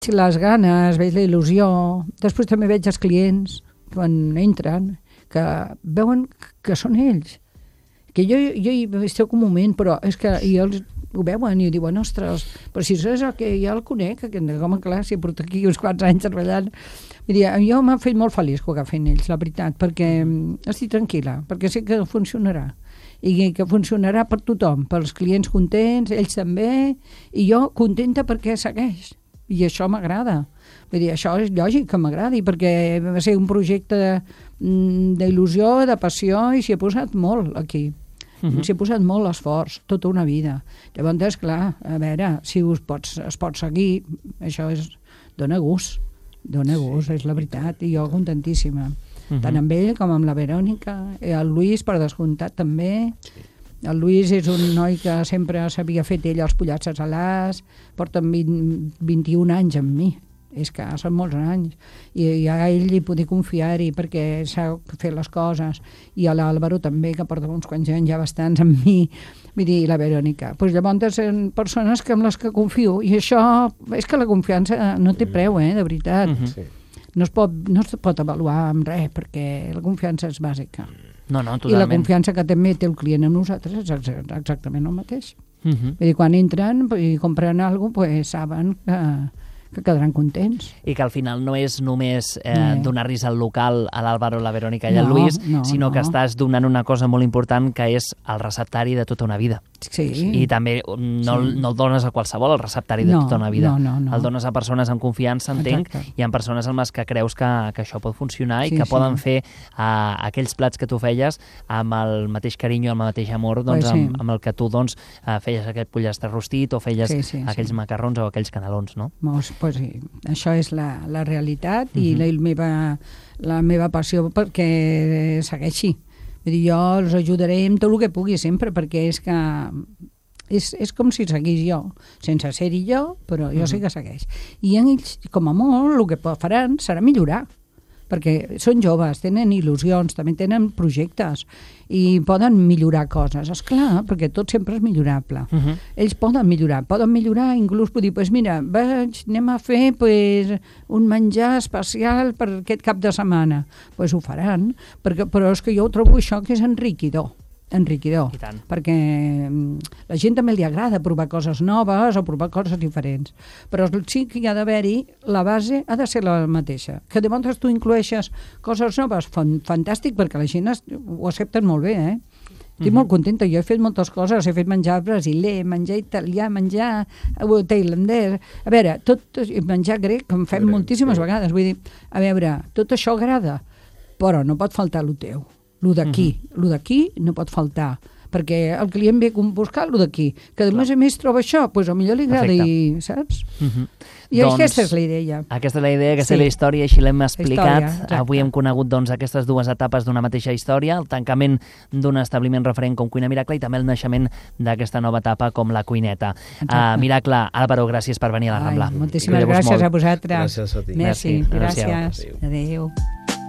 Sí, les ganes, veig la il·lusió. Després també veig els clients, quan entren, que veuen que són ells. Que jo hi estic un moment, però és que ells ho veuen i diuen, ostres, però si és el que ja el conec, que com a clar, si porto aquí uns quants anys treballant. Vull dir, jo m'ha fet molt feliç que ho agafen ells, la veritat, perquè estic tranquil·la, perquè sé que funcionarà. I que funcionarà per tothom, pels clients contents, ells també, i jo contenta perquè segueix. I això m'agrada. Vull dir, això és lògic que m'agradi, perquè va ser un projecte d'il·lusió, de passió, i s'hi ha posat molt aquí. S'hi ha posat molt l'esforç, tota una vida. Llavors, clar, a veure, si es pot seguir, això dona gust, és la veritat, i jo contentíssima. Tant amb ell com amb la Verònica, el Lluís, per descomptat, també. El Lluís és un noi que sempre s'havia fet ell els pollats a salàs, porta 21 anys amb mi. És que són molts anys, i a ell li poder confiar-hi perquè sap fer les coses, i a l'Àlvaro també, que porta uns quants anys ja bastants amb mi, vull dir, la Verònica. Pues llavors són persones amb les que confio, i això és que la confiança no té preu, de veritat. No es pot avaluar amb res, perquè la confiança és bàsica. No, totalment. I la confiança que també té el client amb nosaltres és exactament el mateix. Vull dir, quan entren i compren alguna cosa, saben que quedaran contents. I que al final no és només donar-los el local a l'Àlvaro, la Verònica i el Lluís, sinó que estàs donant una cosa molt important, que és el receptari de tota una vida. Sí. I també no el dones a qualsevol, el receptari de tota una vida. No. El dones a persones amb confiança, entenc, i a persones amb les que creus que això pot funcionar i que poden fer aquells plats que tu feies amb el mateix carinyo, amb el mateix amor, amb el que tu feies aquest pollastre rostit o feies aquells macarrons o aquells canelons, no? Pues sí, això és la realitat i la meva passió perquè segueixi. Vull dir, jo els ajudaré amb tot el que pugui sempre, perquè és que és com si seguís jo, sense ser-hi jo, però jo sé que segueix. I ells, com a molt, el que faran serà millorar, perquè són joves, tenen il·lusions, també tenen projectes i poden millorar coses. Esclar, perquè tot sempre és millorable. Ells poden millorar, inclús dir, pues mira, anem a fer un menjar especial per aquest cap de setmana. Pues ho faran, però és que jo ho trobo això que és enriquidor, perquè la gent també li agrada provar coses noves o provar coses diferents, però sí que hi ha d'haver-hi, la base ha de ser la mateixa, que de vegades tu incloeixes coses noves, fantàstic, perquè la gent ho accepten molt bé, Estic molt contenta, jo he fet moltes coses, he fet menjar brasiler, menjar italià, menjar tailandès, a veure, menjar grec, que en fem moltíssimes vegades, vull dir, a veure, tot això agrada, però no pot faltar el teu. Lo d'aquí no pot faltar, perquè el client ve a buscar lo d'aquí, que a més troba això, doncs potser li agrada, saps? I aquesta és la idea. Aquesta és la idea, aquesta és la història, així l'hem explicat. Avui hem conegut aquestes dues etapes d'una mateixa història, el tancament d'un establiment referent com Cuina Miracle i també el naixement d'aquesta nova etapa com la Cuineta. Miracle, Àlvaro, gràcies per venir a la Rambla. Moltíssimes gràcies a vosaltres. Gràcies a ti. Merci, gràcies. Adéu.